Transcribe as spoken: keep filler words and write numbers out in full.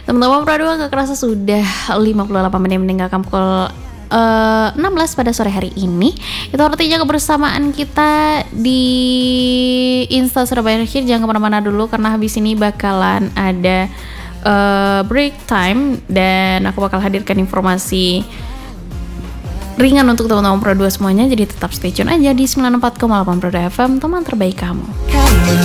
Teman-teman Pro dua gak kerasa sudah lima puluh delapan menit meninggalkan pukul uh, enam belas pada sore hari ini. Itu artinya kebersamaan kita di Insta Surabaya Akhir. Jangan kemana-mana dulu karena habis ini bakalan ada uh, break time dan aku bakal hadirkan informasi ringan untuk teman-teman Pro dua semuanya. Jadi tetap stay tune aja di sembilan puluh empat koma delapan Pro dua F M, teman terbaik kamu.